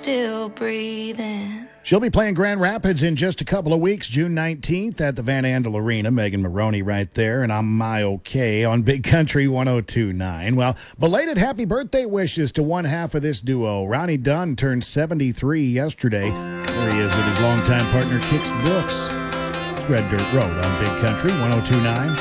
still breathing. She'll be playing Grand Rapids in just a couple of weeks, June 19th at the Van Andel Arena. Megan Maroney right there, and I'm My OK on Big Country 102.9. Well, belated happy birthday wishes to one half of this duo. Ronnie Dunn turned 73 yesterday. There he is with his longtime partner, Kix Brooks. It's Red Dirt Road on Big Country 102.9.